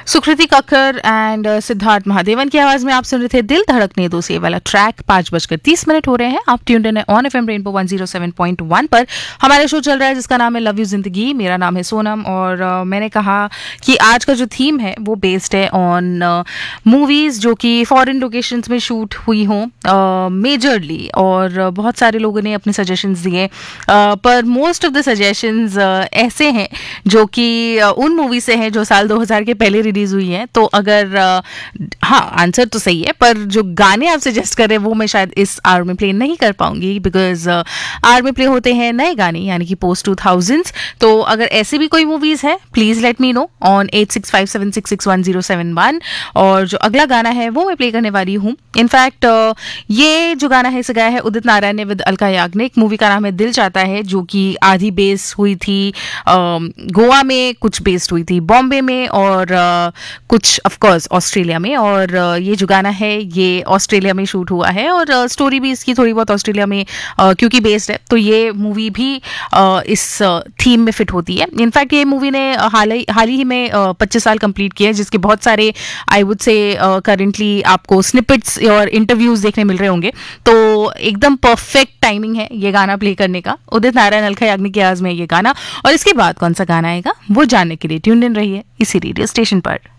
सुकृति Kakkar and Siddharth Mahadevan की आवाज में आप सुन रहे थे दिल धड़कने दो से वाला ट्रैक। 5:30 हो रहे हैं। आप tuned in on FM rainbow 107.1 पर। हमारा शो चल रहा है जिसका नाम है लव यू जिंदगी। मेरा नाम है सोनम और मैंने कहा कि आज का जो थीम है वो बेस्ड है ऑन मूवीज जो कि फॉरेन लोकेशंस में शूट हुई हों मेजरली, और बहुत सारे लोगों ने अपने सजेशंस दिए, पर मोस्ट ऑफ द सजेशंस ऐसे हैं जो कि उन मूवी से हैं जो साल 2000 के पहले रिलीज हुई है। तो अगर हाँ, आंसर तो सही है, पर जो गाने आप सजेस्ट कर रहे हैं वो मैं शायद इस आवर में प्ले नहीं कर पाऊंगी, बिकॉज आवर में प्ले होते हैं नए गाने यानी कि पोस्ट 2000s। तो अगर ऐसी भी कोई मूवीज है please let me know on 8657661071। और जो अगला गाना है वो मैं प्ले करने वाली हूँ। इनफैक्ट ये जो गाना है इसे गाया है उदित नारायण ने विद अलका याग्निक। मूवी का नाम है दिल चाहता है, जो कि आधी बेस हुई थी गोवा में, कुछ बेस्ड हुई थी बॉम्बे में, और कुछ ऑफकोर्स ऑस्ट्रेलिया में। और ये जो गाना है ये ऑस्ट्रेलिया में शूट हुआ है, और स्टोरी भी इसकी थोड़ी बहुत ऑस्ट्रेलिया में क्योंकि बेस्ड है, तो ये मूवी भी इस थीम में फिट होती है। इनफैक्ट ये मूवी ने हाल ही में 25 साल कंप्लीट किए हैं, जिसके बहुत सारे आई वुड से करेंटली आपको स्निपेट्स और इंटरव्यूज देखने मिल रहे होंगे। तो एकदम परफेक्ट टाइमिंग है ये गाना प्ले करने का। उदित नारायण अलका याग्निक की आवाज में ये गाना, और इसके बाद कौन सा गाना आएगा वो जानने के लिए ट्यून इन रही है इसी रेडियो स्टेशन पर।